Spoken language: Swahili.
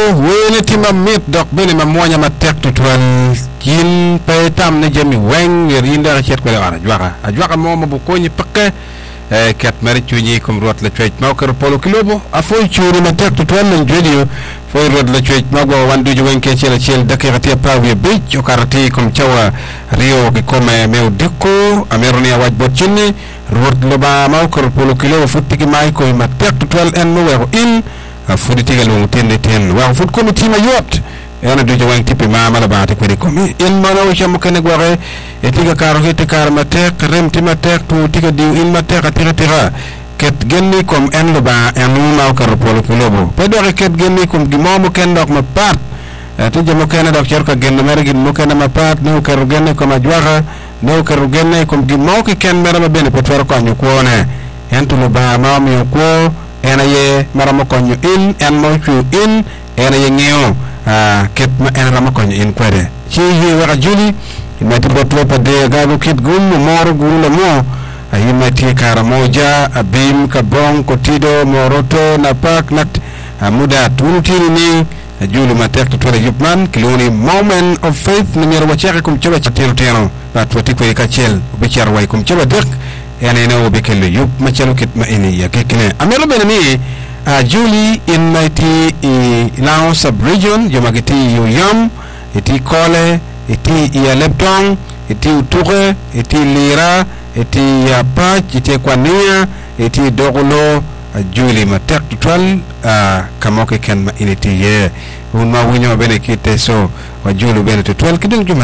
wene tima mit dok bene mamonya matek tutwan kin pe tam ne jemi weng yerinda chet ko wara ajwaka mo mabukoni pakke kat mari chuni kom rot la chwech mawkar polo kilobo afoy churu matek tutwan ne jodi foy rot la chwech mago wandu jo wenke chela chel dakirati pawi bich o karati kom chawa rio ki kome meu dikko ameroni awaj botchini rot loba mawkar polo kilobo futti ki mai ko matek tutwal en no wero in fudi tigal mo tende ten wa fud committee ma yot yana do jawang tipi ma mala baate ko de komi in mana o cham kene gore e tiga karo hete kar ma tek rem ti ma tek to tiga di in ma tek tira ket genni kom en lo ba en ma ko polo ko lobo pe do ket genni kom gi momo ken dok ma pat to jamo ken dok cer ka genno mer gi mo ken ma pat no kar genni ko ma jwaga no kar genni kom gi mo ki ken mer ma bene potwar ko nyu ko ne en to lo ba ma mi ko ena ye maramo konyo in en mo chu in ena ye ngeo ket ma en ramo konyo in kwede chi yi wara juli meti botlo pa de gago kit gum moro gulo mo ayi meti kara moja abim kabong kotido moroto na pak nat muda tuntini ni julu matek to tole yupman kiloni moment of faith ni mero wachaka kum choba chatero teno bat wati ko ikachel bichar way kum choba dik ene no bekelo yup machalo kit ma ini ya kekene amelo benemi Julie in mighty Lao sub region jomagiti yam iti kole iti ya leptong iti uture iti lira iti ya pach iti kwania iti dogolo Julie matek tutwal kamoke ken ma ini ti ye unma winyo bene kite so wa Julie bene tutwal kidung juma